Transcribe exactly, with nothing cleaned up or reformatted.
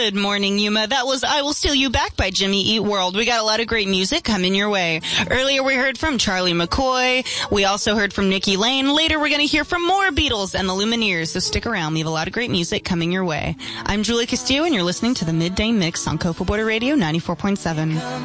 Good morning, Yuma. That was I Will Steal You Back by Jimmy Eat World. We got a lot of great music coming your way. Earlier we heard from Charlie McCoy. We also heard from Nikki Lane. Later we're going to hear from more Beatles and the Lumineers, so stick around. We have a lot of great music coming your way. I'm Julie Castillo, and you're listening to the Midday Mix on Cocoa Border Radio ninety-four point seven.